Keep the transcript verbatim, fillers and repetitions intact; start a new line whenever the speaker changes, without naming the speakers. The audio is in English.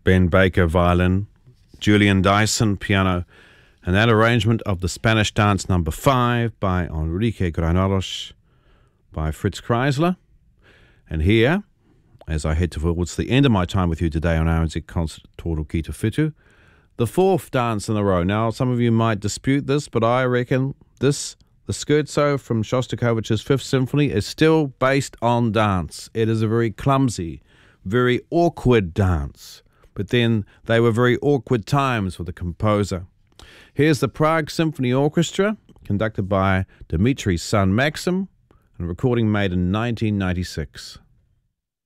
Ben Baker, violin, Julian Dyson, piano, and that arrangement of the Spanish Dance number five by Enrique Granados by Fritz Kreisler. And here, as I head towards the end of my time with you today on R N Z Concert Toro Kita Whitu, the fourth dance in a row. Now, some of you might dispute this, but I reckon this, the Scherzo from Shostakovich's Fifth Symphony, is still based on dance. It is a very clumsy, very awkward dance. But then they were very awkward times for the composer. Here's the Prague Symphony Orchestra, conducted by Dmitri's son Maxim, and a recording made in nineteen ninety-six.